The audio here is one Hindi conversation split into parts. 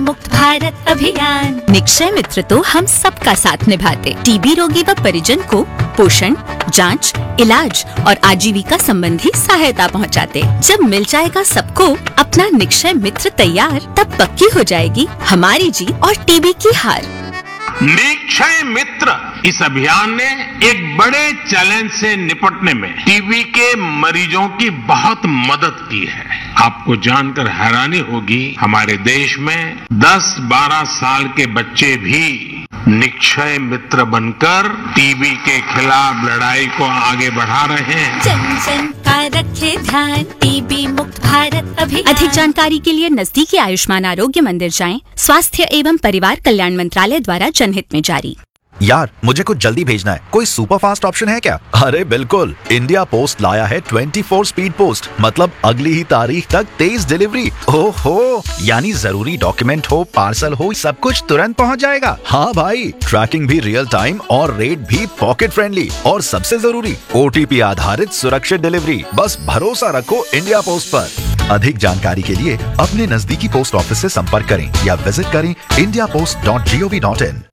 मुक्त भारत अभियान। निक्षय मित्र तो हम सबका साथ निभाते। टीबी रोगी व परिजन को पोषण, जांच, इलाज और आजीविका संबंधी सहायता पहुंचाते। जब मिल जाएगा सबको अपना निक्षय मित्र तैयार, तब पक्की हो जाएगी हमारी जीत और टीबी की हार। निक्षय मित्र इस अभियान ने एक बड़े चैलेंज से निपटने में टीबी के मरीजों की बहुत मदद की है। आपको जानकर हैरानी होगी, हमारे देश में 10-12 साल के बच्चे भी निक्षय मित्र बनकर टीबी के खिलाफ लड़ाई को आगे बढ़ा रहे हैं। जन जन का रखे ध्यान, टीबी मुक्त भारत अभियान। अधिक जानकारी के लिए नजदीकी आयुष्मान आरोग्य मंदिर जाएं। स्वास्थ्य एवं परिवार कल्याण मंत्रालय द्वारा जनहित में जारी। यार, मुझे कुछ जल्दी भेजना है, कोई सुपर फास्ट ऑप्शन है क्या? अरे बिल्कुल, इंडिया पोस्ट लाया है 24 स्पीड पोस्ट, मतलब अगली ही तारीख तक तेज डिलीवरी। ओहो, यानी जरूरी डॉक्यूमेंट हो, पार्सल हो, सब कुछ तुरंत पहुंच जाएगा। हाँ भाई, ट्रैकिंग भी रियल टाइम और रेट भी पॉकेट फ्रेंडली, और सबसे जरूरी OTP आधारित सुरक्षित डिलीवरी। बस भरोसा रखो इंडिया पोस्ट पर। अधिक जानकारी के लिए अपने नजदीकी पोस्ट ऑफिस से संपर्क करें या विजिट करें indiapost.gov.in।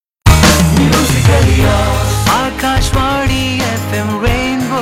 Akashvani FM rainbow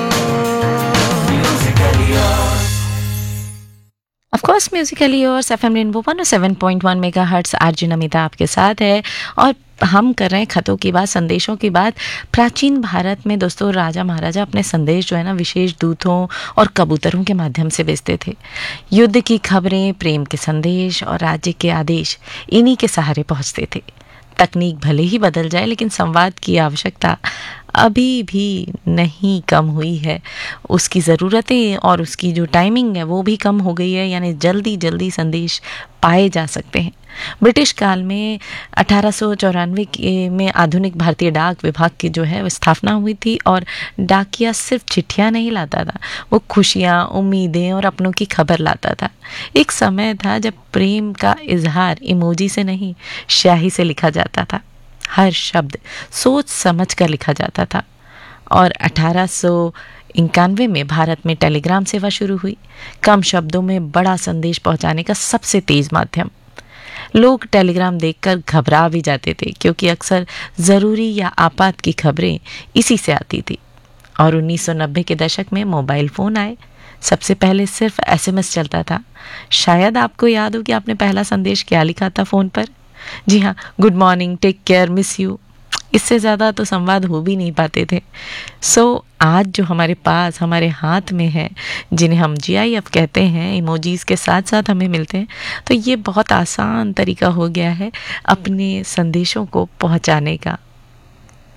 of course Musically yours FM rainbow 107.1 megahertz. RJ Namita आपके साथ है और हम कर रहे हैं खतों की बात, संदेशों की बात। प्राचीन भारत में दोस्तों राजा महाराजा अपने संदेश जो है ना विशेष दूतों और कबूतरों के माध्यम से भेजते थे। युद्ध की खबरें, प्रेम के संदेश और राज्य के आदेश इन्हीं के सहारे पहुंचते थे। तकनीक भले ही बदल जाए, लेकिन संवाद की आवश्यकता अभी भी नहीं कम हुई है। उसकी ज़रूरतें और उसकी जो टाइमिंग है वो भी कम हो गई है, यानी जल्दी जल्दी संदेश पाए जा सकते हैं। ब्रिटिश काल में 1894 में आधुनिक भारतीय डाक विभाग की जो है स्थापना हुई थी, और डाकिया सिर्फ चिट्ठियाँ नहीं लाता था, वो खुशियाँ, उम्मीदें और अपनों की खबर लाता था। एक समय था जब प्रेम का इजहार इमोजी से नहीं, स्याही से लिखा जाता था। हर शब्द सोच समझ कर लिखा जाता था। और 1891 में भारत में टेलीग्राम सेवा शुरू हुई, कम शब्दों में बड़ा संदेश पहुंचाने का सबसे तेज माध्यम। लोग टेलीग्राम देखकर घबरा भी जाते थे, क्योंकि अक्सर ज़रूरी या आपात की खबरें इसी से आती थी। और 1990 के दशक में मोबाइल फ़ोन आए। सबसे पहले सिर्फ SMS चलता था। शायद आपको याद हो कि आपने पहला संदेश क्या लिखा था फ़ोन पर। जी हाँ, good morning, take care, miss you. इससे ज़्यादा तो संवाद हो भी नहीं पाते थे। आज जो हमारे पास, हमारे हाथ में है, जिन्हें हम GIF कहते हैं, इमोजीज़ के साथ साथ हमें मिलते हैं, तो ये बहुत आसान तरीका हो गया है अपने संदेशों को पहुंचाने का।